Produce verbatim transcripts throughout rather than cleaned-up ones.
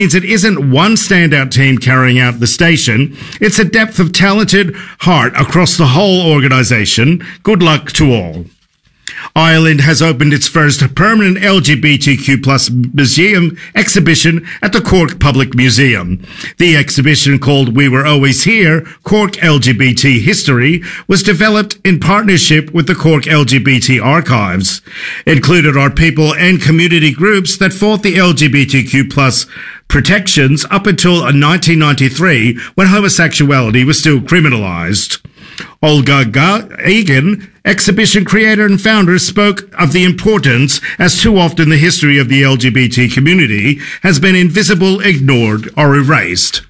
it isn't one standout team carrying out the station. It's a depth of talented heart across the whole organisation. Good luck to all. Ireland has opened its first permanent L G B T Q plus museum exhibition at the Cork Public Museum. The exhibition, called We Were Always Here, Cork L G B T History, was developed in partnership with the Cork L G B T Archives. It included our people and community groups that fought the L G B T Q plus protections up until nineteen ninety-three, when homosexuality was still criminalised. Olga Egan, exhibition creator and founder, spoke of the importance, as too often the history of the L G B T community has been invisible, ignored, or erased.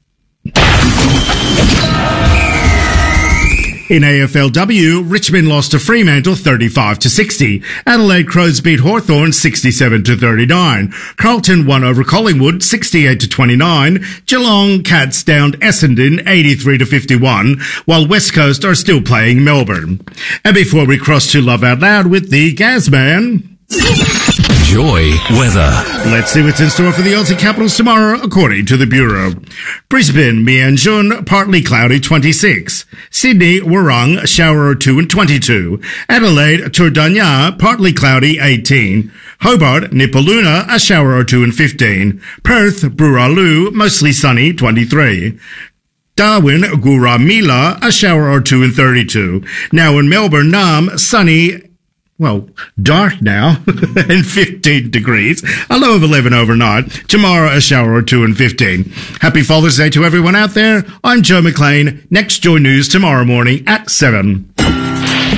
In A F L W, Richmond lost to Fremantle thirty-five to sixty. Adelaide Crows beat Hawthorn sixty-seven to thirty-nine. Carlton won over Collingwood sixty-eight to twenty-nine. Geelong Cats downed Essendon eighty-three to fifty-one, while West Coast are still playing Melbourne. And before we cross to Love Out Loud with the Gazman, Joy weather. Let's see what's in store for the Aussie Capitals tomorrow, according to the Bureau. Brisbane, Mianjun, partly cloudy, twenty-six. Sydney, Warrung, shower or two and twenty-two. Adelaide, Turdanya, partly cloudy, eighteen. Hobart, Nipaluna, a shower or two and fifteen. Perth, Buraloo, mostly sunny, twenty-three. Darwin, Guramila, a shower or two and thirty-two. Now in Melbourne, Nam, sunny, well, dark now, and fifteen degrees. A low of eleven overnight. Tomorrow, a shower or two and fifteen. Happy Father's Day to everyone out there. I'm Joe McLean. Next Joy News tomorrow morning at seven.